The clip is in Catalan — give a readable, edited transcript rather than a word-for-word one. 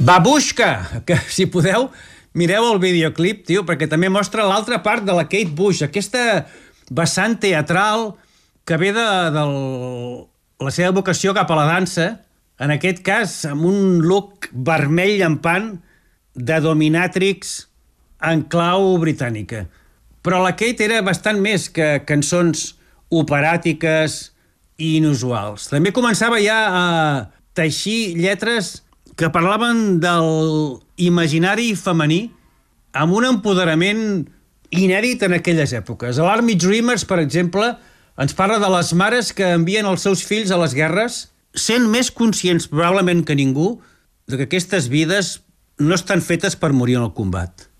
Babushka, que si podeu, mireu el videoclip, tio, perquè també mostra l'altra part de la Kate Bush, aquesta vessant teatral que ve de la seva vocació cap a la dansa, en aquest cas amb un look vermell llampant de dominatrix en clau britànica. Però la Kate era bastant més que cançons operàtiques i inusuals. També començava ja a teixir lletres que parlaven del imaginari femení amb un empoderament inèdit en aquelles èpoques. A l'Army Dreamers, per exemple, ens parla de les mares que envien els seus fills a les guerres sent més conscients, probablement que ningú, de que aquestes vides no estan fetes per morir en el combat.